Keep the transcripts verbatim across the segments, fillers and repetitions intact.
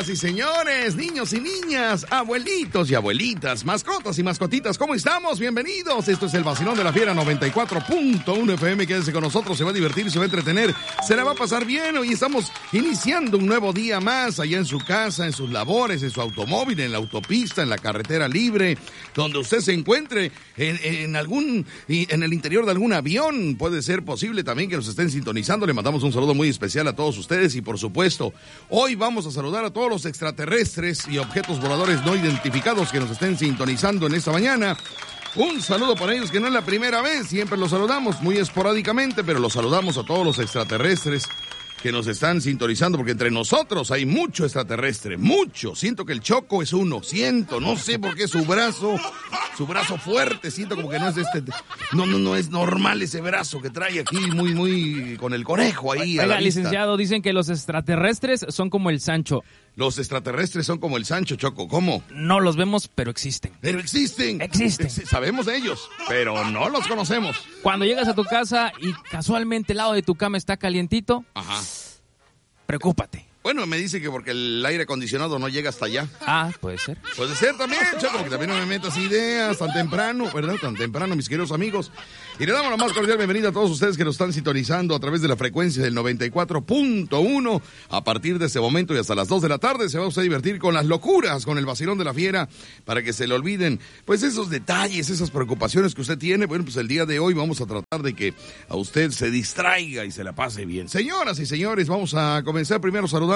Señoras y señores, niños y niñas, abuelitos y abuelitas, mascotas y mascotitas, ¿cómo estamos? Bienvenidos. Esto es el Vacilón de la Fiera noventa y cuatro punto uno F M. Quédese con nosotros, se va a divertir, se va a entretener, se la va a pasar bien. Hoy estamos iniciando un nuevo día más allá en su casa, en sus labores, en su automóvil, en la autopista, en la carretera libre, donde usted se encuentre, en, en algún, en el interior de algún avión. Puede ser posible también que nos estén sintonizando. Le mandamos un saludo muy especial a todos ustedes y, por supuesto, hoy vamos a saludar a todos los extraterrestres y objetos voladores no identificados que nos estén sintonizando en esta mañana. Un saludo para ellos, que no es la primera vez, siempre los saludamos muy esporádicamente, pero los saludamos a todos los extraterrestres que nos están sintonizando, porque entre nosotros hay mucho extraterrestre, mucho. Siento que el Choco es uno, siento, no sé por qué su brazo, su brazo fuerte, siento como que no es este, no, no, no es normal ese brazo que trae aquí, muy, muy, con el conejo ahí. Oiga, a la licenciado, dicen que los extraterrestres son como el Sancho. Los extraterrestres son como el Sancho, Choco, ¿cómo? No los vemos, pero existen. Pero existen. Existen. Ex- sabemos de ellos, pero no los conocemos. Cuando llegas a tu casa y casualmente el lado de tu cama está calientito, Ajá. preocúpate. Bueno, me dice que porque el aire acondicionado no llega hasta allá. Ah, puede ser. Puede ser también, Choco, porque también no me metas ideas tan temprano, ¿verdad? Tan temprano, mis queridos amigos. Y le damos la más cordial bienvenida a todos ustedes que nos están sintonizando a través de la frecuencia del noventa y cuatro punto uno. A partir de este momento y hasta las dos de la tarde se va a usted a divertir con las locuras, con el Vacilón de la Fiera, para que se le olviden, pues, esos detalles, esas preocupaciones que usted tiene. Bueno, pues el día de hoy vamos a tratar de que a usted se distraiga y se la pase bien. Señoras y señores, vamos a comenzar primero saludando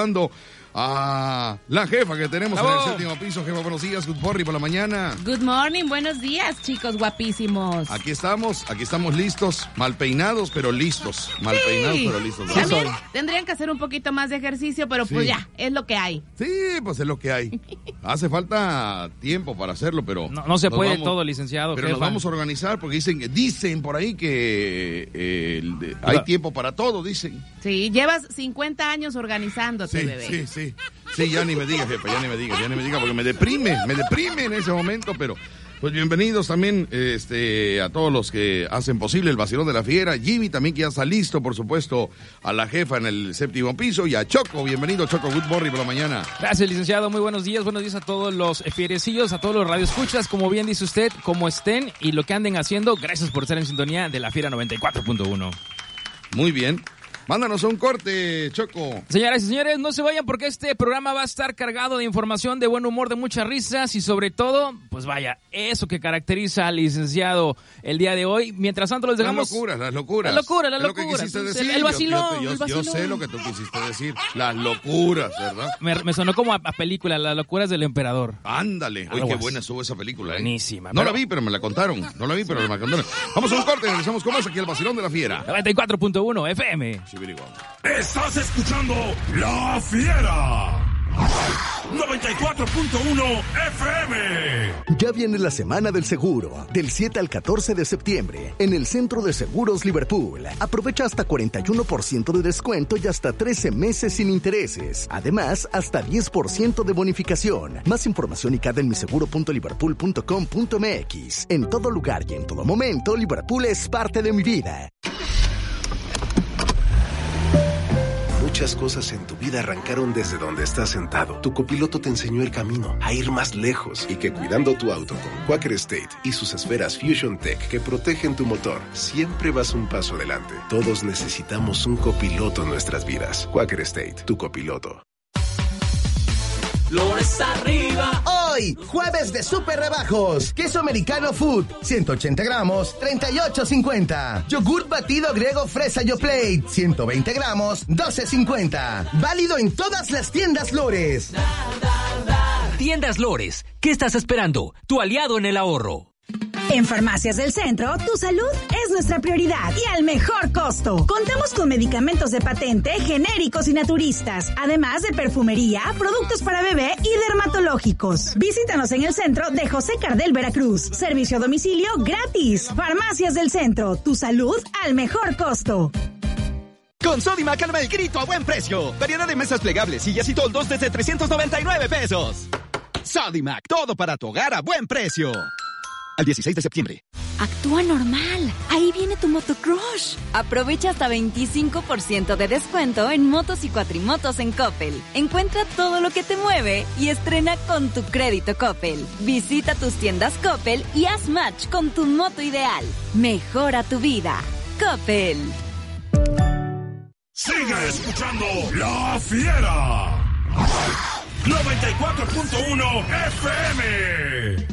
a la jefa que tenemos ¡Bravo! En el séptimo piso. Jefa, buenos días, good morning por la mañana. Good morning, buenos días, chicos guapísimos. Aquí estamos, aquí estamos listos, mal peinados, pero listos. Mal sí. peinados, pero listos. También tendrían que hacer un poquito más de ejercicio, pero pues sí. ya, es lo que hay. Sí, pues es lo que hay. Hace falta tiempo para hacerlo, pero... No, no se puede vamos, todo, licenciado, Pero jefa. nos vamos a organizar porque dicen, dicen por ahí que eh, el, hay tiempo para todo, dicen. Sí, llevas cincuenta años organizándote, sí, bebé. Sí, sí, sí, ya ni me diga, jefa, ya ni me diga, ya ni me diga, porque me deprime, me deprime en ese momento, pero... Pues bienvenidos también este, a todos los que hacen posible el Vacilón de la Fiera. Jimmy también, que ya está listo, por supuesto, a la jefa en el séptimo piso. Y a Choco, bienvenido, Choco, good morning por la mañana. Gracias, licenciado, muy buenos días. Buenos días a todos los fierecillos, a todos los radioescuchas, como bien dice usted, como estén y lo que anden haciendo. Gracias por estar en sintonía de la Fiera noventa y cuatro punto uno. Muy bien. Mándanos un corte, Choco. Señoras y señores, no se vayan porque este programa va a estar cargado de información, de buen humor, de muchas risas y sobre todo, pues vaya, eso que caracteriza al licenciado el día de hoy. Mientras tanto les dejamos... Las locuras, las locuras. Las locuras, las es locuras. Lo que quisiste decir. El, el vacilón, yo, yo, el yo, vacilón. Yo sé lo que tú quisiste decir. Las locuras, ¿verdad? Me, me sonó como a, a película, Las locuras del emperador. Ándale. Oye, Algo qué así. buena estuvo esa película, ¿eh? Buenísima. No pero... la vi, pero me la contaron. No la vi, pero me la contaron. Vamos a un corte y regresamos con más aquí al Vacilón de la Fiera. noventa y cuatro punto uno F M. Sí, Estás escuchando La Fiera noventa y cuatro punto uno F M. Ya viene la Semana del Seguro, del siete al catorce de septiembre, en el Centro de Seguros Liverpool. Aprovecha hasta cuarenta y uno por ciento de descuento y hasta trece meses sin intereses. Además, hasta diez por ciento de bonificación. Más información y cada en miseguro punto liverpool punto com punto m x. En todo lugar y en todo momento, Liverpool es parte de mi vida. Muchas cosas en tu vida arrancaron desde donde estás sentado. Tu copiloto te enseñó el camino a ir más lejos y que cuidando tu auto con Quaker State y sus esferas Fusion Tech que protegen tu motor, siempre vas un paso adelante. Todos necesitamos un copiloto en nuestras vidas. Quaker State, tu copiloto. Flores arriba. Hoy, jueves de super rebajos. Queso americano Food, ciento ochenta gramos, treinta y ocho cincuenta. Yogur batido griego fresa Yoplait, ciento veinte gramos, doce cincuenta. Válido en todas las tiendas Lores. Da, da, da. Tiendas Lores, ¿qué estás esperando? Tu aliado en el ahorro. En Farmacias del Centro, tu salud es nuestra prioridad y al mejor costo. Contamos con medicamentos de patente, genéricos y naturistas, además de perfumería, productos para bebé y dermatológicos. Visítanos en el centro de José Cardel, Veracruz. Servicio a domicilio gratis. Farmacias del Centro, tu salud al mejor costo. Con Sodimac arma el grito a buen precio. Variedad de mesas plegables, sillas y toldos desde trescientos noventa y nueve pesos. Sodimac, todo para tu hogar a buen precio. Al dieciséis de septiembre. Actúa normal. Ahí viene tu motocrush. Aprovecha hasta veinticinco por ciento de descuento en motos y cuatrimotos en Coppel. Encuentra todo lo que te mueve y estrena con tu crédito Coppel. Visita tus tiendas Coppel y haz match con tu moto ideal. Mejora tu vida. Coppel. Sigue escuchando La Fiera. noventa y cuatro punto uno F M.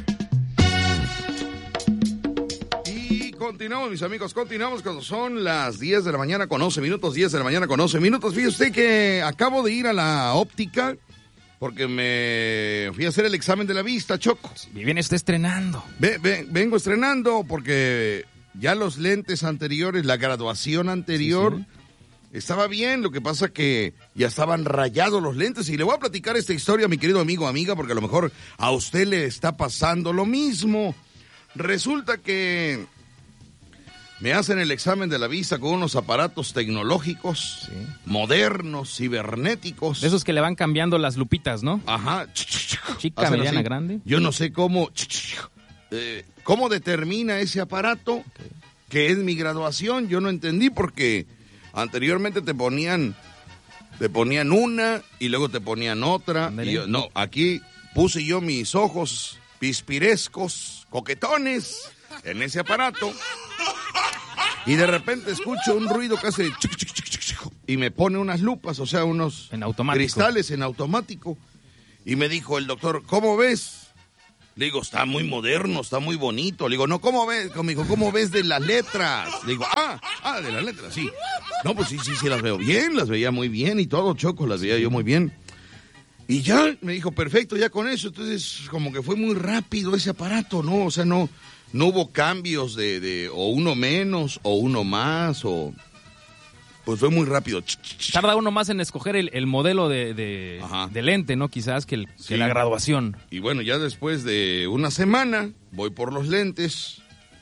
Continuamos, mis amigos, continuamos cuando son las diez de la mañana con once minutos, diez de la mañana con once minutos. Fíjese usted que acabo de ir a la óptica porque me fui a hacer el examen de la vista, Choco. Y viene usted estrenando. Ve, ve, vengo estrenando porque ya los lentes anteriores, la graduación anterior, sí, sí. estaba bien. Lo que pasa que ya estaban rayados los lentes y le voy a platicar esta historia a mi querido amigo o amiga porque a lo mejor a usted le está pasando lo mismo. Resulta que me hacen el examen de la vista con unos aparatos tecnológicos, sí. modernos, cibernéticos. De esos que le van cambiando las lupitas, ¿no? Ajá. Chica, mediana, grande. Yo no sé cómo, eh, cómo determina ese aparato okay. que es mi graduación. Yo no entendí porque anteriormente te ponían, te ponían una y luego te ponían otra. Y yo, no, aquí puse yo mis ojos pispirescos, coquetones, en ese aparato. Y de repente escucho un ruido que hace chic, chic, chic, chic, y me pone unas lupas, o sea, unos en automático. cristales en automático. Y me dijo el doctor, ¿cómo ves? Le digo, está muy moderno, está muy bonito. Le digo, no, ¿cómo ves? Me dijo, ¿cómo ves de las letras? Le digo, ah, ah, de las letras, sí. No, pues sí, sí, sí, las veo bien, las veía muy bien y todo, Choco, las veía yo muy bien. Y ya, me dijo, perfecto, ya con eso. Entonces, como que fue muy rápido ese aparato, ¿no? O sea, no... No hubo cambios de, de o uno menos o uno más o pues fue muy rápido. Tarda uno más en escoger el, el modelo de, de, de lente, ¿no? Quizás que, el, sí. que la graduación. Y bueno, ya después de una semana voy por los lentes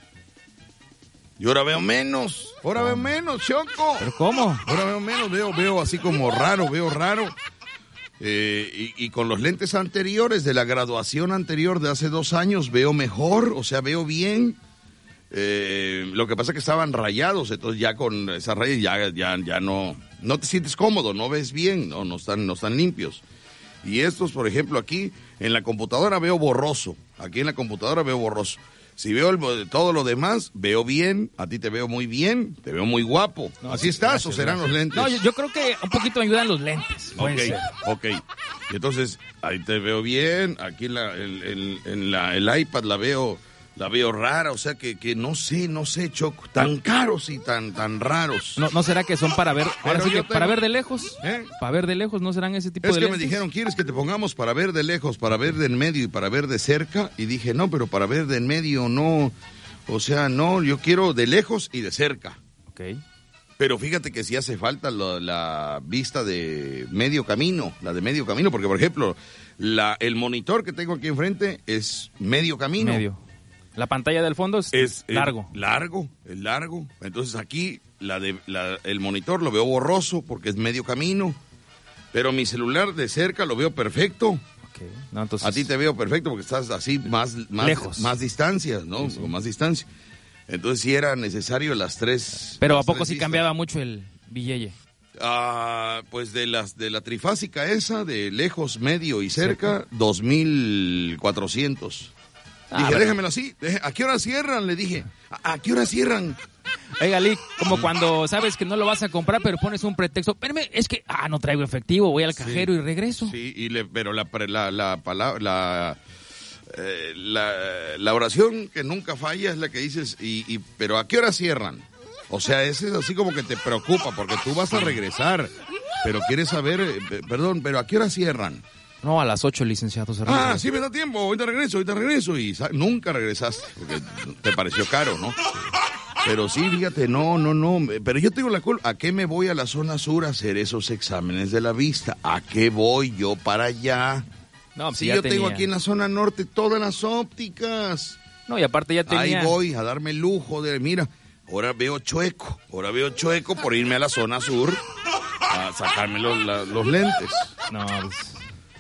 y ahora veo menos, ahora veo menos, Choco. ¿Pero cómo? Ahora veo menos, veo, veo así como raro, veo raro. Eh, y, y con los lentes anteriores de la graduación anterior de hace dos años veo mejor, o sea, veo bien. Eh, lo que pasa es que estaban rayados, entonces ya con esas rayas ya, ya, ya no, no te sientes cómodo, no ves bien, no, no están, no están limpios. Y estos, por ejemplo, aquí en la computadora veo borroso, aquí en la computadora veo borroso. Si veo el, todo lo demás, veo bien, a ti te veo muy bien, te veo muy guapo. No, ¿Así estás gracias, o serán gracias. los lentes? No, yo, yo creo que un poquito me ayudan los lentes. Ok, ok. Y entonces, ahí te veo bien, aquí en, la, el, el, en la, el iPad la veo la veo rara, o sea que, que no sé, no sé, Choco, tan caros y tan, tan raros. ¿No, no será que son para ver, ahora sí que tengo... para ver de lejos? ¿Eh? ¿Para ver de lejos no serán ese tipo es de lentes? Es que me dijeron, ¿quieres que te pongamos para ver de lejos, para ver de en medio y para ver de cerca? Y dije, no, pero para ver de en medio no... O sea, no, yo quiero de lejos y de cerca. Ok. Pero fíjate que sí hace falta la, la vista de medio camino, la de medio camino, porque por ejemplo, la, el monitor que tengo aquí enfrente es medio camino. Medio. La pantalla del fondo es, es largo. Es largo, es largo. Entonces aquí la de, la, el monitor lo veo borroso porque es medio camino, pero mi celular de cerca lo veo perfecto. No, entonces... A ti te veo perfecto porque estás así más, más lejos, más distancias, ¿no? Sí, sí. Con más distancia. Entonces sí era necesario las tres. Pero las a poco sí vistas. Cambiaba mucho el billete. Ah, pues de las de la trifásica esa de lejos, medio y cerca, ¿cerca? dos mil cuatrocientos. Ah, dije, pero... déjamelo así. ¿A qué hora cierran? Le dije. ¿A, a qué hora cierran? Oiga, Lee, como cuando sabes que no lo vas a comprar, pero pones un pretexto. Espérame, es que, ah, no traigo efectivo, voy al cajero sí, y regreso. Sí, y le, pero la la la palabra, la, eh, la, la oración que nunca falla es la que dices, y, y pero ¿a qué hora cierran? O sea, ese es así como que te preocupa, porque tú vas a regresar, pero quieres saber, eh, perdón, pero ¿a qué hora cierran? No, a las ocho, licenciado. Ah, sí me da tiempo, ahorita regreso, ahorita regreso, y nunca regresaste, porque te pareció caro, ¿no? Pero sí, fíjate, no, no, no, pero yo tengo la culpa. ¿A qué me voy a la zona sur a hacer esos exámenes de la vista? ¿A qué voy yo para allá? No, pues si ya yo tenía. tengo aquí en la zona norte todas las ópticas. No, y aparte ya tenía. Ahí voy a darme el lujo de, mira, ahora veo chueco, ahora veo chueco por irme a la zona sur a sacarme los, la, los lentes. No, pues...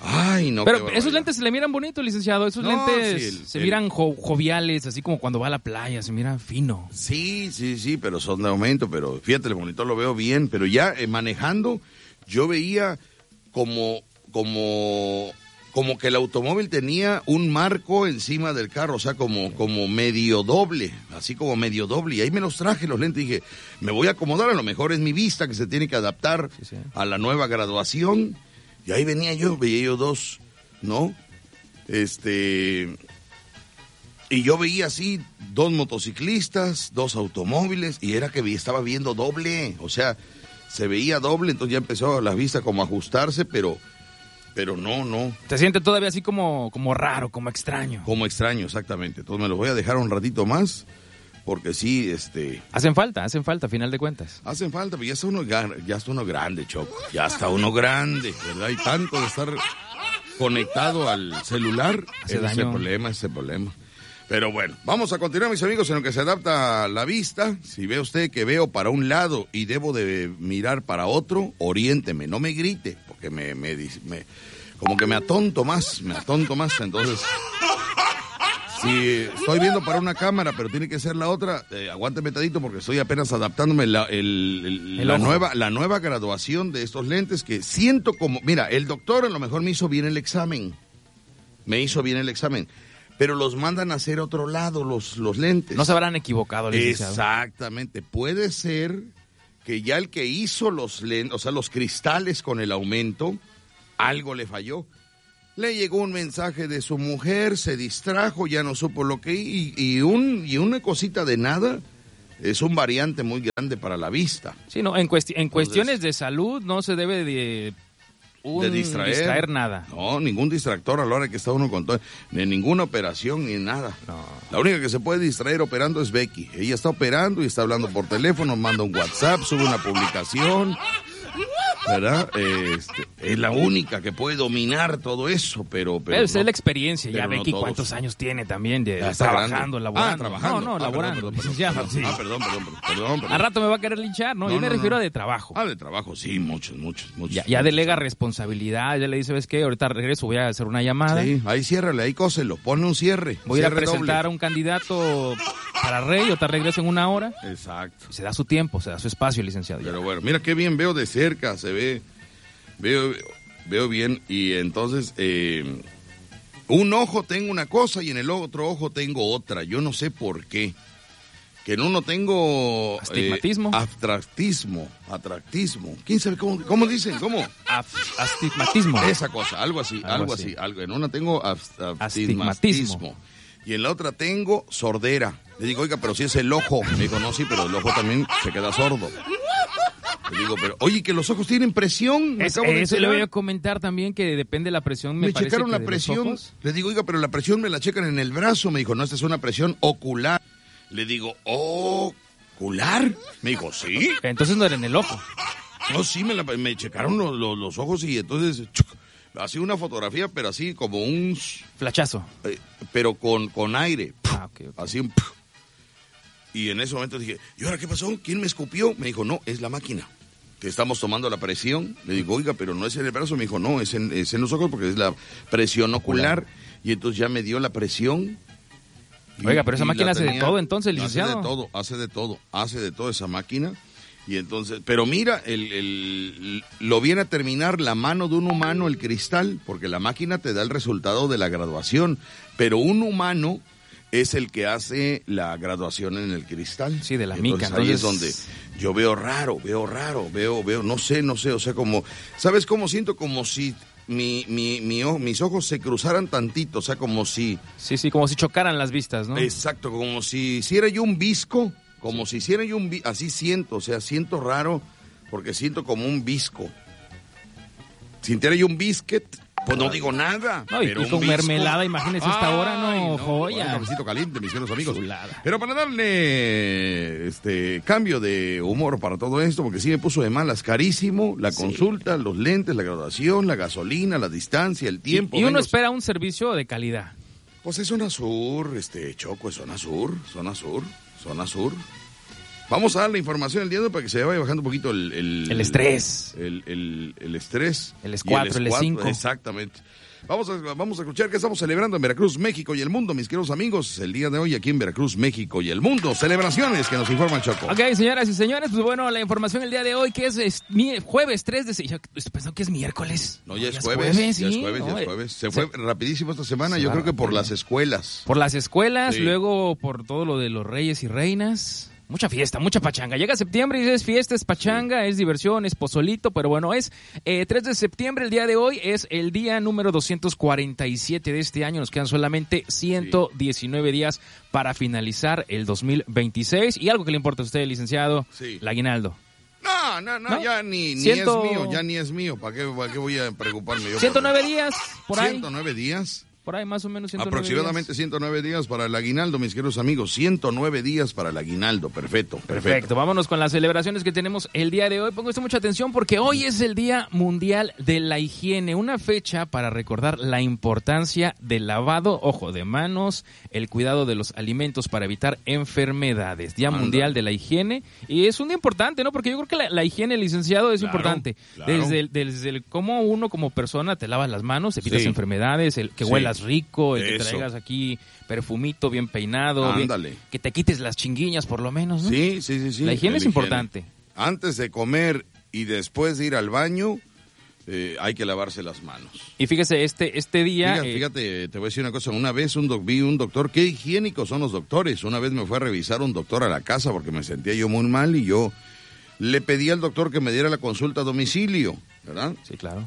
Ay, no. Pero esos lentes se le miran bonitos, licenciado. Esos no, lentes sí, el, se el... miran jo joviales, así como cuando va a la playa, se miran fino. Sí, sí, sí, pero son de aumento, pero fíjate, el monitor lo veo bien, pero ya eh, manejando, yo veía como, como, como que el automóvil tenía un marco encima del carro, o sea, como, como medio doble, así como medio doble, y ahí me los traje los lentes, dije, me voy a acomodar, a lo mejor es mi vista que se tiene que adaptar sí, sí. a la nueva graduación. Y ahí venía yo, veía yo dos, ¿no? Este... Y yo veía así dos motociclistas, dos automóviles, y era que estaba viendo doble, o sea, se veía doble, entonces ya empezó la vista como a ajustarse, pero... Pero no, no. ¿Te sientes todavía así como, como raro, como extraño? Como extraño, exactamente. Entonces me los voy a dejar un ratito más, porque sí, este... Hacen falta, hacen falta, a final de cuentas. Hacen falta, pero ya está uno, ya está uno grande, Choco. Ya está uno grande, ¿verdad? Hay tanto de estar conectado al celular. Hace ese daño. es el problema, ese es el problema. Pero bueno, vamos a continuar, mis amigos, en lo que se adapta a la vista. Si ve usted que veo para un lado y debo de mirar para otro, oriénteme, no me grite, porque me, me, me como que me atonto más, me atonto más, entonces... Si estoy viendo para una cámara, pero tiene que ser la otra, eh, aguánteme tantito porque estoy apenas adaptándome la, el, el, el la, ojo. nueva, la nueva graduación de estos lentes que siento como... Mira, el doctor a lo mejor me hizo bien el examen, me hizo bien el examen, pero los mandan a hacer otro lado los, los lentes. No se habrán equivocado, licenciado. Exactamente, puede ser que ya el que hizo los lentes, o sea, los cristales con el aumento, algo le falló. Le llegó un mensaje de su mujer, se distrajo, ya no supo lo que... Y, y, un, y una cosita de nada es un variante muy grande para la vista. Sí, no, en, cuesti en Entonces, cuestiones de salud no se debe de, un, de distraer. distraer nada. No, ningún distractor a la hora que está uno con todo... Ni ninguna operación, ni nada. No. La única que se puede distraer operando es Becky. Ella está operando y está hablando por teléfono, manda un WhatsApp, sube una publicación... ¿Verdad? Este, es la única que puede dominar todo eso, pero... pero es no, la experiencia, ya Becky, no ¿cuántos años tiene también de ya trabajando, laborando? Ah, trabajando. No, no, ah, laborando. Perdón, perdón, Ya, perdón, sí. ah, perdón, perdón, perdón, perdón, perdón. Al rato me va a querer linchar, ¿no? no Yo me no, refiero no. a de trabajo. Ah, de trabajo, sí, muchos, muchos, muchos. Ya, ya muchos. delega responsabilidad, ya le dice, ¿ves qué? Ahorita regreso, voy a hacer una llamada. Sí, ahí ciérrale, ahí cóselo, ponle un cierre. Voy a ir a cierre presentar doble. a un candidato para rey, o te regreso en una hora. Exacto. Se da su tiempo, se da su espacio, licenciado. Pero bueno, mira qué bien veo de cerca, se ve... Veo, veo bien y entonces eh, un ojo tengo una cosa y en el otro ojo tengo otra. Yo no sé por qué. Que en uno tengo... Astigmatismo. Eh, atractismo. Atractismo. ¿Quién sabe cómo, cómo dicen? ¿Cómo? Af, astigmatismo. Esa cosa, algo así, algo, algo así. así. Algo. En una tengo ast astigmatismo. astigmatismo. Y en la otra tengo sordera. Le digo, oiga, pero si es el ojo. Me dijo, no, sí, pero el ojo también se queda sordo. Le digo, pero, oye, que los ojos tienen presión. Me es, acabo de eso le voy a comentar también, que depende de la presión. Me, me checaron la presión. Le digo, oiga, pero la presión me la checan en el brazo. Me dijo, no, esta es una presión ocular. Le digo, ¿ocular? Me dijo, sí. Entonces no era en el ojo. No, sí, me, la, me checaron los, los, los ojos y entonces... Chuc, así una fotografía, pero así como un... Flachazo. Eh, pero con, con aire. Ah, okay, okay. Así un... Y en ese momento dije, ¿y ahora qué pasó? ¿Quién me escupió? Me dijo, no, es la máquina. Que estamos tomando la presión. Le digo, oiga, pero no es en el brazo. Me dijo, no, es en, es en los ojos porque es la presión ocular. Y entonces ya me dio la presión. Y, oiga, pero esa máquina hace tenía, de todo entonces, licenciado. Hace de todo, hace de todo, hace de todo esa máquina. Y entonces, pero mira, el, el, lo viene a terminar la mano de un humano, el cristal, porque la máquina te da el resultado de la graduación. Pero un humano es el que hace la graduación en el cristal. Sí, de la entonces, mica. Ahí entonces... es donde yo veo raro, veo raro, veo, veo, no sé, no sé, o sea, como, ¿sabes cómo siento? Como si mi, mi, mi, mis ojos se cruzaran tantito, o sea, como si... Sí, sí, como si chocaran las vistas, ¿no? Exacto, como si hiciera yo un visco, como si hiciera yo un visco, así siento, o sea, siento raro, porque siento como un visco. Sintiera yo un biscuit... Pues no digo nada. No, y, pero y con mermelada, imagínese esta Ay, hora, no, no joya. Un cafecito caliente, mis queridos amigos. Chulada. Pero para darle este cambio de humor para todo esto, porque sí me puso de malas, carísimo, la sí. consulta, los lentes, la graduación, la gasolina, la distancia, el tiempo. Y, y uno menos... espera un servicio de calidad. Pues es zona sur, este, Choco, es zona sur, zona sur, zona sur. Vamos a dar la información el día de hoy para que se vaya bajando un poquito el... El, el estrés. El, el, el estrés. El es cuatro, el es cinco. Exactamente. Vamos a, vamos a escuchar que estamos celebrando en Veracruz, México y el mundo, mis queridos amigos. El día de hoy aquí en Veracruz, México y el mundo. Celebraciones que nos informa el Choco. Ok, señoras y señores, pues bueno, la información el día de hoy que es, es mi, jueves tres de... Yo estoy pensando que es miércoles. No, ya es ya jueves, es jueves, ya es sí, jueves, no, ya es jueves. Se fue se, rapidísimo esta semana, se yo va, creo que por ya. las escuelas. Por las escuelas, Sí. luego por todo lo de los reyes y reinas. Mucha fiesta, mucha pachanga. Llega septiembre y es fiesta, es pachanga, sí. es diversión, es pozolito, pero bueno, es eh, tres de septiembre, el día de hoy, es el día número doscientos cuarenta y siete de este año. Nos quedan solamente ciento diecinueve sí. días para finalizar el dos mil veintiséis. Y algo que le importa a usted, licenciado, sí. el aguinaldo. No, no, no, ¿No? ya ni, ni Ciento... es mío, ya ni es mío. ¿Para qué, para qué voy a preocuparme yo? ciento nueve días, por ahí. ciento nueve días. Por ahí más o menos ciento nueve aproximadamente días. ciento nueve días para el aguinaldo, mis queridos amigos. ciento nueve días para el aguinaldo. Perfecto, perfecto. Perfecto. Vámonos con las celebraciones que tenemos el día de hoy. Pongo mucha atención porque hoy es el Día Mundial de la Higiene. Una fecha para recordar la importancia del lavado, ojo, de manos, el cuidado de los alimentos para evitar enfermedades. Día Anda. Mundial de la Higiene. Y es un día importante, ¿no? Porque yo creo que la, la higiene, licenciado, es claro, importante. Claro. Desde, el, desde el cómo uno como persona te lavas las manos, evitas sí. enfermedades, el que sí. huelas rico, el Eso. que traigas aquí perfumito, bien peinado, bien, que te quites las chinguiñas por lo menos, ¿no? Sí, sí, sí, sí. La higiene el es higiene. importante. Antes de comer y después de ir al baño, eh, hay que lavarse las manos. Y fíjese, este este día... Fíjate, eh... fíjate, te voy a decir una cosa. Una vez un doc, vi un doctor, qué higiénicos son los doctores. Una vez me fue a revisar un doctor a la casa porque me sentía yo muy mal y yo le pedí al doctor que me diera la consulta a domicilio, ¿verdad? Sí, claro.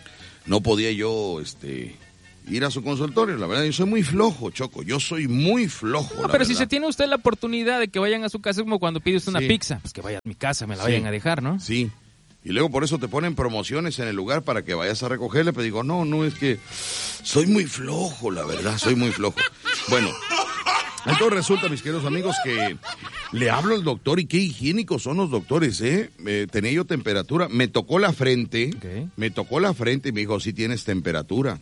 No podía yo, este... ir a su consultorio, la verdad, yo soy muy flojo, Choco, yo soy muy flojo. No, la pero verdad. si se tiene usted la oportunidad de que vayan a su casa, como cuando pide usted una sí. pizza, pues que vaya a mi casa, me la sí. vayan a dejar, ¿no? Sí, y luego por eso te ponen promociones en el lugar para que vayas a recogerle, pero digo, no, no, es que soy muy flojo, la verdad, soy muy flojo. Bueno, entonces resulta, mis queridos amigos, que le hablo al doctor y qué higiénicos son los doctores, ¿eh? eh tenía yo temperatura, me tocó la frente, okay. me tocó la frente y me dijo, sí tienes temperatura.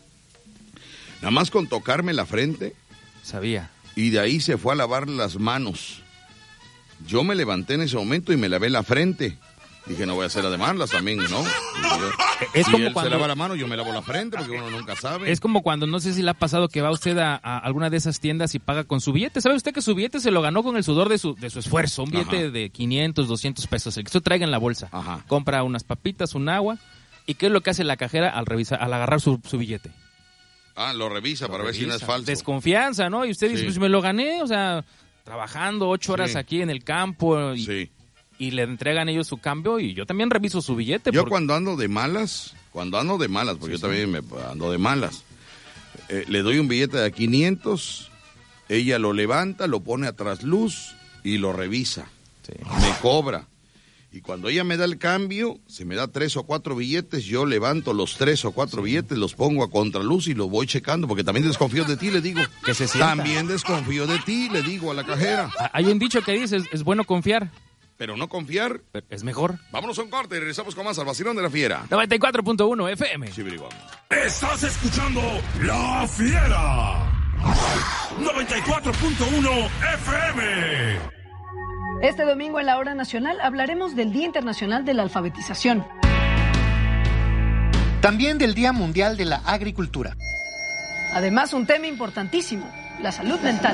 Nada más con tocarme la frente. Sabía. Y de ahí se fue a lavar las manos. Yo me levanté en ese momento y me lavé la frente. Dije, no voy a hacer la de malas también, ¿no? Yo, es si como él cuando... se lava la mano, yo me lavo la frente porque uno nunca sabe. Es como cuando, no sé si le ha pasado que va usted a, a alguna de esas tiendas y paga con su billete. ¿Sabe usted que su billete se lo ganó con el sudor de su, de su esfuerzo? Un billete Ajá. de quinientos, doscientos pesos, el que usted traiga en la bolsa. Ajá. Compra unas papitas, un agua. ¿Y qué es lo que hace la cajera al revisar, al agarrar su, su billete? Ah, lo revisa lo para revisa. ver si no es falso. Desconfianza, ¿no? Y usted dice, sí. pues me lo gané, o sea, trabajando ocho horas sí. aquí en el campo y, sí. y le entregan ellos su cambio y yo también reviso su billete. Yo porque... cuando ando de malas, cuando ando de malas, porque sí, yo sí. también me ando de malas, eh, le doy un billete de quinientos, ella lo levanta, lo pone a trasluz y lo revisa. Sí. Me cobra. Y cuando ella me da el cambio, se me da tres o cuatro billetes, yo levanto los tres o cuatro sí. billetes, los pongo a contraluz y los voy checando, porque también desconfío de ti, le digo. Que se sienta. También desconfío de ti, le digo a la cajera. Hay un dicho que dice, es, es bueno confiar. Pero no confiar. Pero es mejor. Vámonos a un corte y regresamos con más al vacilón de la Fiera. noventa y cuatro punto uno F M. Sí, vamos. Estás escuchando La Fiera. noventa y cuatro punto uno F M. Este domingo en la Hora Nacional hablaremos del Día Internacional de la Alfabetización. También del Día Mundial de la Agricultura. Además, un tema importantísimo, la salud mental.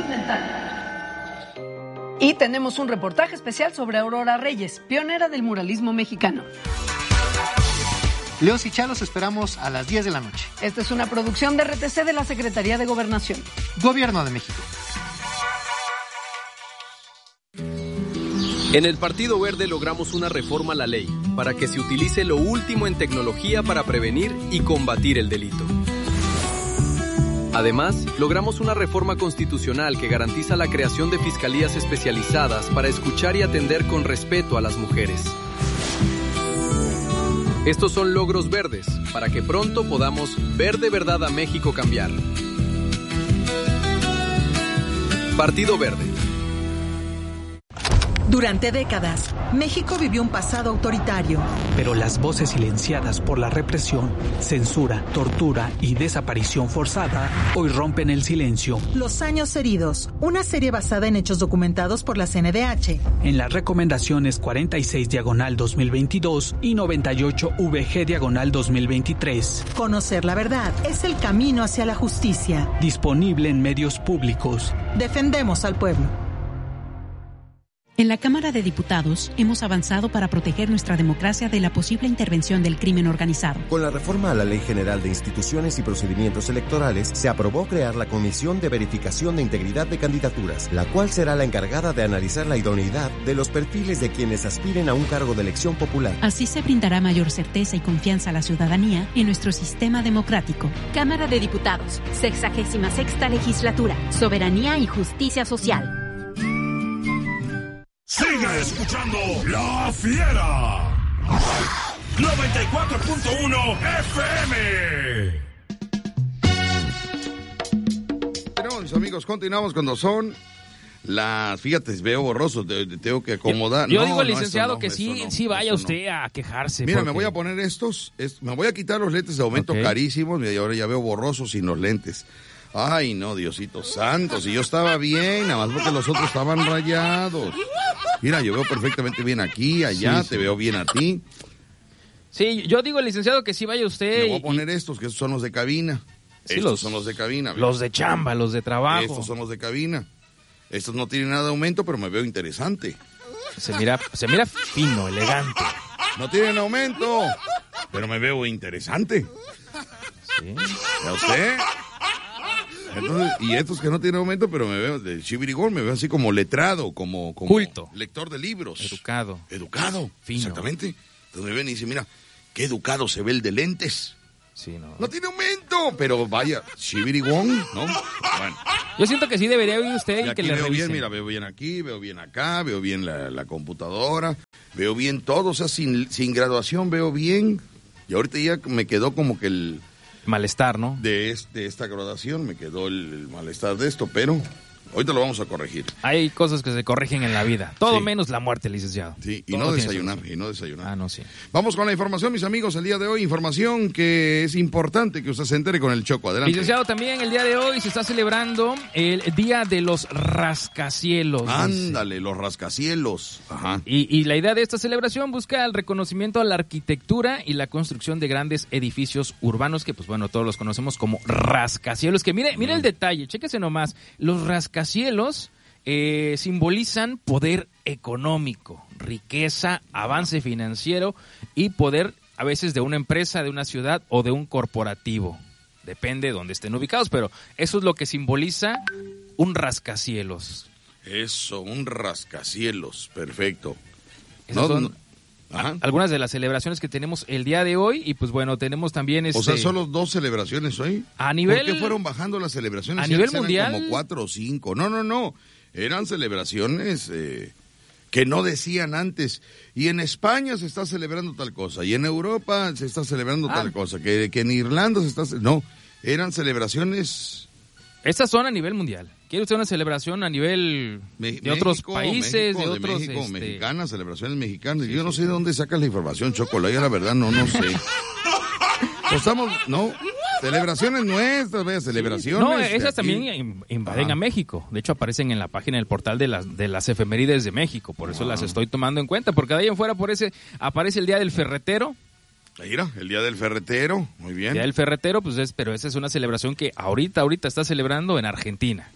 Y tenemos un reportaje especial sobre Aurora Reyes, pionera del muralismo mexicano. Leos y Chá los esperamos a las diez de la noche. Esta es una producción de R T C de la Secretaría de Gobernación. Gobierno de México. En el Partido Verde logramos una reforma a la ley para que se utilice lo último en tecnología para prevenir y combatir el delito. Además, logramos una reforma constitucional que garantiza la creación de fiscalías especializadas para escuchar y atender con respeto a las mujeres. Estos son logros verdes para que pronto podamos ver de verdad a México cambiar. Partido Verde. Durante décadas, México vivió un pasado autoritario. Pero las voces silenciadas por la represión, censura, tortura y desaparición forzada hoy rompen el silencio. Los años heridos, una serie basada en hechos documentados por la C N D H. En las recomendaciones cuarenta y seis diagonal dos mil veintidós y noventa y ocho V G diagonal dos mil veintitrés. Conocer la verdad es el camino hacia la justicia. Disponible en medios públicos. Defendemos al pueblo. En la Cámara de Diputados hemos avanzado para proteger nuestra democracia de la posible intervención del crimen organizado. Con la reforma a la Ley General de Instituciones y Procedimientos Electorales, se aprobó crear la Comisión de Verificación de Integridad de Candidaturas, la cual será la encargada de analizar la idoneidad de los perfiles de quienes aspiren a un cargo de elección popular. Así se brindará mayor certeza y confianza a la ciudadanía en nuestro sistema democrático. Cámara de Diputados, sexagésima sexta legislatura, Soberanía y Justicia Social. Sigue escuchando La Fiera. noventa y cuatro punto uno F M. Bueno, mis amigos, continuamos cuando son las... Fíjate, veo borroso, te, te tengo que acomodar. Yo, yo no, digo al no, licenciado no, que sí, no, sí vaya usted no. a quejarse. Mira, porque... me voy a poner estos, es, me voy a quitar los lentes de aumento okay. carísimos, mira, y ahora ya veo borroso sin los lentes. Ay, no, Diosito santo, si yo estaba bien, nada más porque los otros estaban rayados. Mira, yo veo perfectamente bien aquí, allá, sí, te sí. veo bien a ti. Sí, yo digo, licenciado, que sí vaya usted. Me voy a poner y... estos, que estos son los de cabina. Sí, estos los, son los de cabina. Mira. Los de chamba, los de trabajo. Estos son los de cabina. Estos no tienen nada de aumento, pero me veo interesante. Se mira, se mira fino, elegante. No tienen aumento, pero me veo interesante. Sí. ¿A usted? Entonces, y estos que no tienen aumento, pero me veo de chibirigón, me veo así como letrado, como, como culto, lector de libros. Educado. Educado, fino. Exactamente. Entonces me ven y dicen, mira, qué educado se ve el de lentes. Sí, no. No tiene aumento, pero vaya, chibirigón, ¿no? Bueno. Yo siento que sí debería oír usted y, y que le veo revisen. bien, mira, veo bien aquí, veo bien acá, veo bien la, la computadora, veo bien todo, o sea, sin, sin graduación veo bien. Y ahorita ya me quedó como que el... malestar, ¿no? De, este, de esta graduación me quedó el, el malestar de esto, pero ahorita lo vamos a corregir. Hay cosas que se corrigen en la vida, todo sí. menos la muerte, licenciado. Sí, y todo no desayunar, y no desayunar. Ah, no, sí. Vamos con la información, mis amigos, el día de hoy, información que es importante que usted se entere con el Choco. Adelante. Licenciado, también el día de hoy se está celebrando el Día de los Rascacielos. Ándale, dice. Los rascacielos. Ajá. Y, y la idea de esta celebración busca el reconocimiento a la arquitectura y la construcción de grandes edificios urbanos que, pues bueno, todos los conocemos como rascacielos. Que mire, mire el detalle, chéquese nomás. Los rascacielos eh, simbolizan poder económico, riqueza, avance financiero y poder a veces de una empresa, de una ciudad o de un corporativo. Depende de dónde estén ubicados, pero eso es lo que simboliza un rascacielos. Eso, un rascacielos, perfecto. Esas no, son no. Ajá. algunas de las celebraciones que tenemos el día de hoy y pues bueno, tenemos también... Este, o sea, solo dos celebraciones hoy. A nivel... ¿Por qué fueron bajando las celebraciones? A nivel mundial... Eran como cuatro o cinco. No, no, no. Eran celebraciones eh, que no decían antes. Y en España se está celebrando tal cosa. Y en Europa se está celebrando ah. tal cosa. Que, que en Irlanda se está... No, eran celebraciones... Estas son a nivel mundial. ¿Quiere usted una celebración a nivel Me de otros México, países, México, de otros... De México, este... mexicanas, celebraciones mexicanas. Sí, Yo no sí, sé sí. de dónde sacas la información, Choco. La verdad no, no sé. Pues estamos... No... Celebraciones nuestras, vaya, celebraciones. No, esas también invaden ah. a México. De hecho, aparecen en la página del portal de las de las efemérides de México. Por eso ah. las estoy tomando en cuenta. Porque de ahí en fuera por ese, aparece el Día del Ferretero. Mira, el Día del Ferretero. Muy bien. El Día del Ferretero, pues es, pero esa es una celebración que ahorita, ahorita está celebrando en Argentina.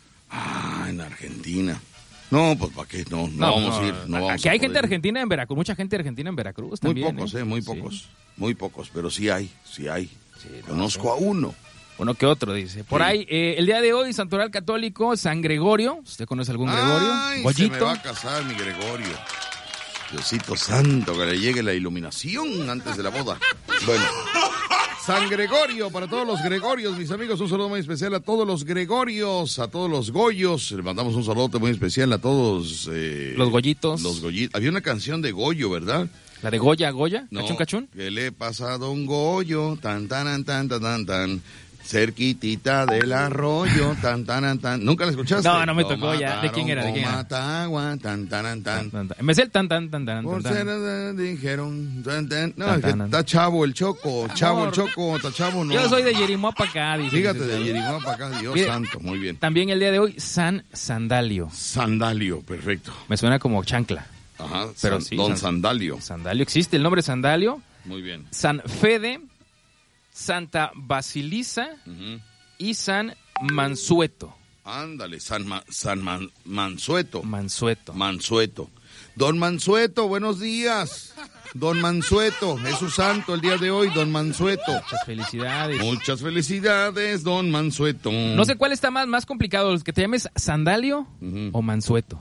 Ah, en Argentina. No, pues ¿para qué? No, no, no vamos no, a ir. No vamos aquí a hay poder. gente argentina en Veracruz, mucha gente argentina en Veracruz también. Muy pocos, eh, eh muy pocos. Sí. Muy pocos, pero sí hay, sí hay. Sí, Conozco no, a uno. Uno que otro, dice. Por sí. ahí, eh, el día de hoy, Santoral Católico, San Gregorio. ¿Usted conoce algún Gregorio? Ay, Goyito. Se me va a casar mi Gregorio. Diosito santo, que le llegue la iluminación antes de la boda. Bueno, San Gregorio, para todos los Gregorios, mis amigos, un saludo muy especial a todos los Gregorios, a todos los Goyos. Le mandamos un saludo muy especial a todos. Eh, los Goyitos. Los Goyitos. Había una canción de Goyo, ¿verdad? ¿La de Goya, Goya? No, ¿Cachún, cachún? ¿Qué le pasa a Don Goyo? Tan, tan, tan, tan, tan, tan. Cerquitita del arroyo, tan, tan, tan. ¿Nunca la escuchaste? No, no me tocó ya. ¿De quién era? ¿De quién era? Matagua, tan, tan, tan. Me sé el tan, tan, tan, tan. Por tan, ser, tan. dijeron, tan, tan. No, Tan, es que tan, tan. está chavo el Choco, chavo el Choco, está chavo, no. Yo soy de Yerimoa para acá. Dice, Fíjate, dice, de dice. Yerimoa para acá, Dios Mire, santo, muy bien. También el día de hoy, San Sandalio. Sandalio, perfecto. Me suena como chancla. Ajá, Pero San- sí, Don San- Sandalio. Sandalio, existe el nombre Sandalio. Muy bien. San Fede, Santa Basilisa Ujú. y San Mansueto. Ándale, San, Ma- San Man- Mansueto. Mansueto. Mansueto. Don Mansueto, buenos días. Don Mansueto, es su santo el día de hoy, Don Mansueto. Muchas felicidades. Muchas felicidades, Don Mansueto. No sé cuál está más, más complicado, los que te llames Sandalio Ujú. o Mansueto.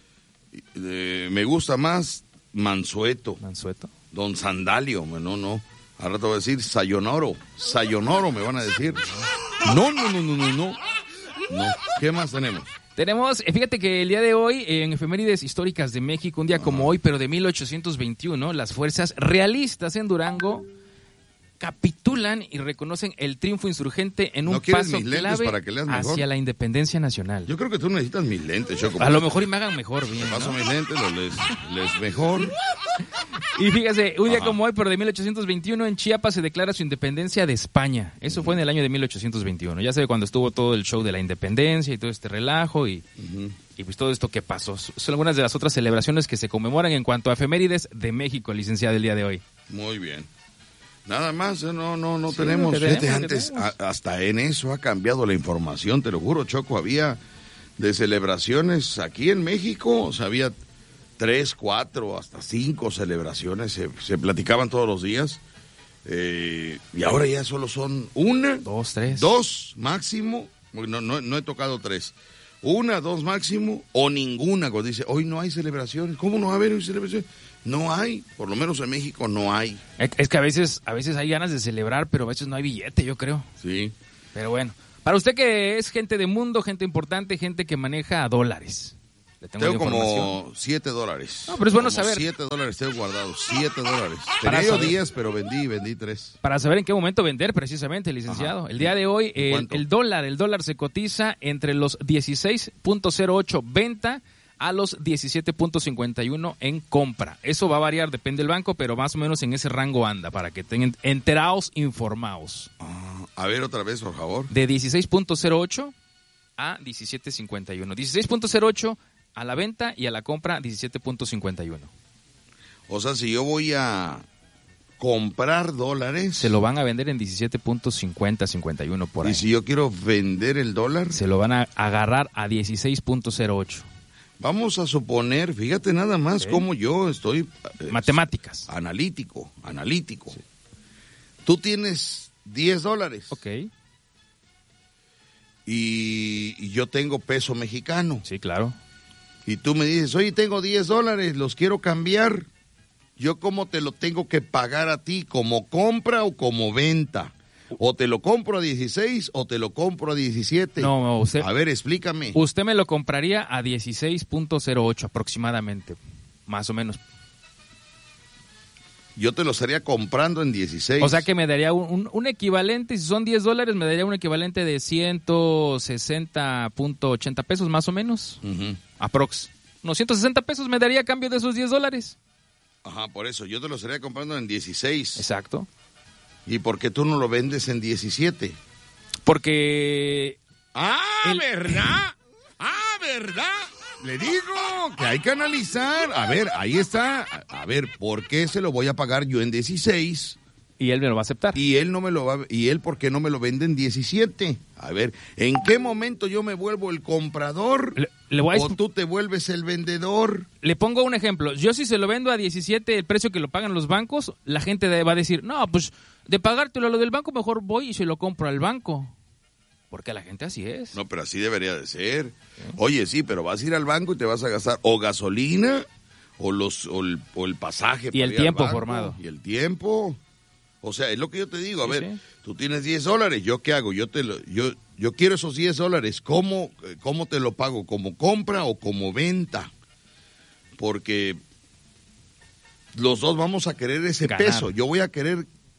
Eh, me gusta más Mansueto. Mansueto. Don Sandalio, no, no. Ahora te voy a decir Sayonoro. Sayonoro me van a decir. No, no, no, no, no, no. No. ¿Qué más tenemos? Tenemos, eh, fíjate que el día de hoy, eh, en efemérides históricas de México, un día como hoy, pero de mil ochocientos veintiuno, las fuerzas realistas en Durango capitulan y reconocen el triunfo insurgente en un ¿No quieres paso mis lentes clave para que leas mejor? hacia la independencia nacional. Yo creo que tú necesitas mis lentes, Choco. A lo mejor y me hagan mejor, bien, Te paso ¿no? mis lentes, los les, les mejor. Y fíjese, un día Ajá. como hoy, pero de mil ochocientos veintiuno, en Chiapas se declara su independencia de España. Eso fue en el año de mil ochocientos veintiuno. Ya sabe, cuando estuvo todo el show de la independencia y todo este relajo y, Ujú. y pues todo esto que pasó. Son algunas de las otras celebraciones que se conmemoran en cuanto a efemérides de México, licenciada, el día de hoy. Muy bien. Nada más, eh, no, no, no Sí, tenemos. lo que Fíjate, tenemos, lo que antes, tenemos. a- hasta en eso ha cambiado la información, te lo juro, Choco. Había de celebraciones aquí en México, o sea, había tres, cuatro, hasta cinco celebraciones, se, se platicaban todos los días. Eh, y ahora ya solo son una, Dos, tres. dos máximo. No, no, no he tocado tres. Una, dos máximo, o ninguna. Cuando dice, hoy no hay celebraciones. ¿Cómo no va a haber hoy celebraciones? No hay, por lo menos en México no hay. Es es que a veces, a veces hay ganas de celebrar, pero a veces no hay billete, yo creo. Sí. Pero bueno, para usted que es gente de mundo, gente importante, gente que maneja dólares. Le tengo, Tengo la información. como siete dólares. No, pero es bueno Como saber. Siete dólares tengo guardados, siete dólares. Para Tenía yo saber. diez, pero vendí, vendí tres. Para saber en qué momento vender, precisamente, licenciado. Ajá. El día de hoy, el, ¿Cuánto? el dólar, el dólar se cotiza entre los dieciséis punto cero ocho venta a los diecisiete punto cincuenta y uno en compra. Eso va a variar, depende del banco, pero más o menos en ese rango anda, para que tengan enterados, informados. Ah, a ver otra vez, por favor. De dieciséis punto cero ocho a diecisiete cincuenta y uno. dieciséis punto cero ocho a la venta y a la compra diecisiete punto cincuenta y uno. O sea, si yo voy a comprar dólares. Se lo van a vender en diecisiete punto cincuenta, cincuenta y uno por ahí. Y si yo quiero vender el dólar. Se lo van a agarrar a dieciséis punto cero ocho. Vamos a suponer, fíjate nada más Sí. cómo yo estoy. eh, Matemáticas. Analítico, analítico. Tú tienes diez dólares. Ok. Y, y yo tengo peso mexicano. Sí, claro. Y tú me dices, oye, tengo diez dólares, los quiero cambiar. ¿Yo cómo te lo tengo que pagar a ti? ¿Como compra o como venta? ¿O te lo compro a dieciséis o te lo compro a diecisiete? No, no, usted, A ver, explícame. usted me lo compraría a dieciséis punto cero ocho aproximadamente, más o menos. Yo te lo estaría comprando en dieciséis. O sea que me daría un, un- un equivalente, si son diez dólares, me daría un equivalente de ciento sesenta punto ochenta pesos más o menos. Ujú. Aprox. Unos ciento sesenta pesos me daría a cambio de esos diez dólares. Ajá, por eso, yo te lo estaría comprando en dieciséis. Exacto. ¿Y por qué tú no lo vendes en diecisiete? Porque... Ah, El- ¿verdad? Ah, ¿verdad? Le digo que hay que analizar. A ver, ahí está. A a ver, ¿por qué se lo voy a pagar yo en dieciséis? Y él me lo va a aceptar. Y él no me lo va, y él ¿por qué no me lo vende en diecisiete? A ver, ¿en qué momento yo me vuelvo el comprador? Le, le voy a ¿O tú te vuelves el vendedor? Le pongo un ejemplo. Yo si se lo vendo a diecisiete, el precio que lo pagan los bancos, la gente de- va a decir, no, pues de pagártelo a lo del banco, mejor voy y se lo compro al banco. Porque la gente así es. No, pero así debería de ser. Oye, sí, pero vas a ir al banco y te vas a gastar o gasolina o los o el, o el pasaje. Y para el ir al tiempo banco, formado. Y el tiempo. O sea, es lo que yo te digo. A Sí, ver, sí. tú tienes diez dólares, ¿yo qué hago? Yo te lo, yo, yo quiero esos diez dólares. ¿Cómo, eh, ¿Cómo te lo pago? ¿Como compra o como venta? Porque los dos vamos a querer ese Ganar. peso. Yo voy a querer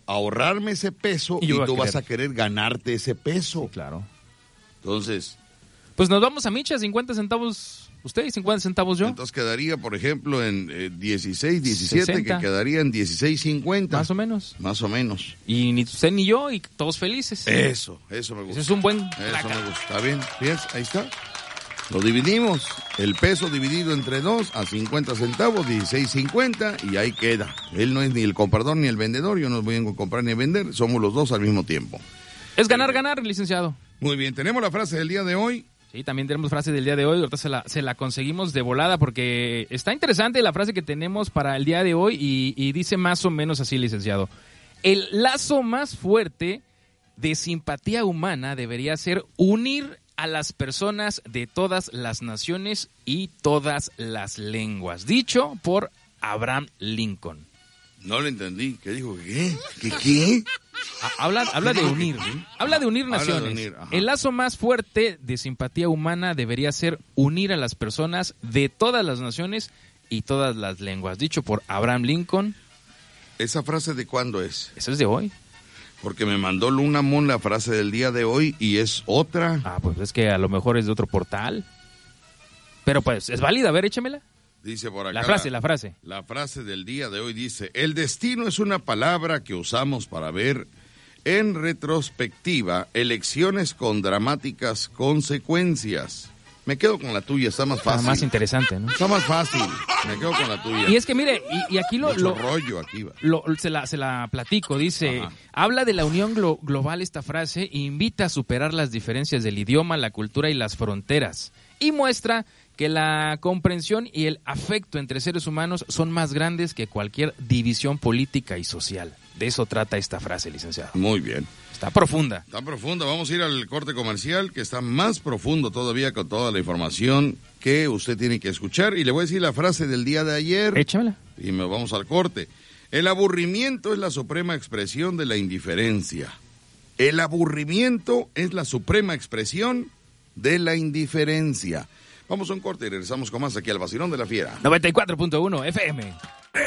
ahorrarme ese peso Y y, yo voy a tú vas querer. a querer ganarte ese peso. Claro. Entonces, Pues nos vamos a Micha, cincuenta centavos usted y cincuenta centavos yo. entonces quedaría, por ejemplo, en eh, dieciséis, diecisiete, sesenta. que quedaría en dieciséis cincuenta. Más o menos. Más o menos. Y ni usted ni yo, y todos felices. Eso, eso me gusta. Eso es un buen... Eso me gusta. Está bien, fíjense, ahí está. Lo dividimos, el peso dividido entre dos a cincuenta centavos, dieciséis cincuenta, y ahí queda. Él no es ni el comprador ni el vendedor, yo no voy a comprar ni a vender, somos los dos al mismo tiempo. Es ganar, ganar, licenciado. Muy bien, tenemos la frase del día de hoy. Sí, también tenemos frase del día de hoy, ahorita se la, se la conseguimos de volada porque está interesante la frase que tenemos para el día de hoy y, y dice más o menos así, licenciado. El lazo más fuerte de simpatía humana debería ser unir a las personas de todas las naciones y todas las lenguas. Dicho por Abraham Lincoln. No lo entendí. ¿Qué dijo? ¿Qué? ¿Qué? ¿Qué? Ha- Habla, habla de unir. Habla de unir Habla de naciones. unir, ajá. El lazo más fuerte de simpatía humana debería ser unir a las personas de todas las naciones y todas las lenguas. Dicho por Abraham Lincoln. ¿Esa frase de cuándo es? Esa es de hoy. Porque me mandó Luna Moon la frase del día de hoy y es otra. Ah, pues es que a lo mejor es de otro portal. Pero pues, es válida. A ver, échamela. Dice por acá. La frase, la frase. La frase del día de hoy dice, el destino es una palabra que usamos para ver en retrospectiva elecciones con dramáticas consecuencias. Me quedo con la tuya, está más Está fácil. más interesante, ¿no? Está más fácil. Me quedo con la tuya. Y es que mire, y, y aquí lo, Mucho lo, rollo aquí va. lo- se, la, se la platico, dice, Ajá. habla de la unión glo- global esta frase e invita a superar las diferencias del idioma, la cultura y las fronteras. Y muestra que la comprensión y el afecto entre seres humanos son más grandes que cualquier división política y social. De eso trata esta frase, licenciado. Muy bien. Está profunda. Está profunda. Vamos a ir al corte comercial, que está más profundo todavía con toda la información que usted tiene que escuchar. Y le voy a decir la frase del día de ayer. Échamela. Y me vamos al corte. El aburrimiento es la suprema expresión de la indiferencia. El aburrimiento es la suprema expresión de la indiferencia. Vamos a un corte y regresamos con más aquí al Vacilón de la Fiera. noventa y cuatro punto uno F M.